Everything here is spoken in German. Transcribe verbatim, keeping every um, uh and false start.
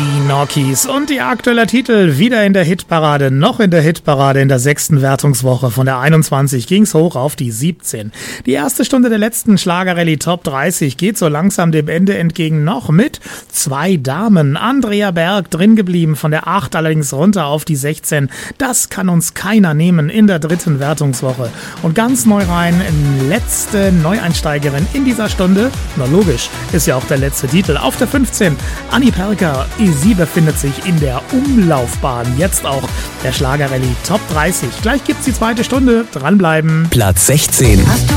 Die Gnocchis und ihr aktueller Titel wieder in der Hitparade, noch in der Hitparade in der sechsten Wertungswoche. Von der einundzwanzig ging's hoch auf die siebzehn. Die erste Stunde der letzten Schlagerrallye Top dreißig geht so langsam dem Ende entgegen, noch mit zwei Damen. Andrea Berg drin geblieben, von der acht allerdings runter auf die sechzehn. Das kann uns keiner nehmen in der dritten Wertungswoche. Und ganz neu rein, letzte Neueinsteigerin in dieser Stunde. Na logisch, ist ja auch der letzte Titel. Auf der fünfzehn, Anni Perker. Sie befindet sich in der Umlaufbahn. Jetzt auch der Schlagerrallye Top dreißig. Gleich gibt's die zweite Stunde. Dranbleiben. Platz sechzehn.